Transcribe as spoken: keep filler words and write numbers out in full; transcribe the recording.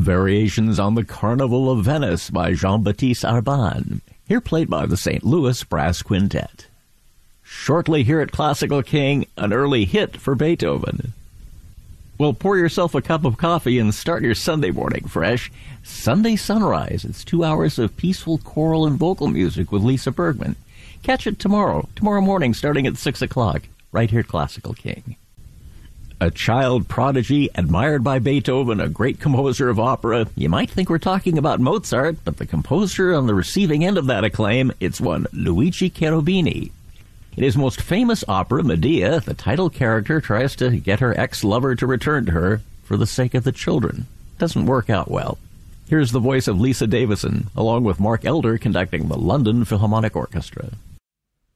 Variations on the Carnival of Venice by Jean-Baptiste Arban, here played by the Saint Louis Brass Quintet. Shortly here at Classical King, an early hit for Beethoven. Well, pour yourself a cup of coffee and start your Sunday morning fresh. Sunday Sunrise. It's two hours of peaceful choral and vocal music with Lisa Bergman. Catch it tomorrow, tomorrow morning starting at six o'clock, right here at Classical King. A child prodigy, admired by Beethoven, a great composer of opera. You might think we're talking about Mozart, but the composer on the receiving end of that acclaim, it's one Luigi Cherubini. In his most famous opera, Medea, the title character tries to get her ex-lover to return to her for the sake of the children. Doesn't work out well. Here's the voice of Lisa Davison, along with Mark Elder conducting the London Philharmonic Orchestra.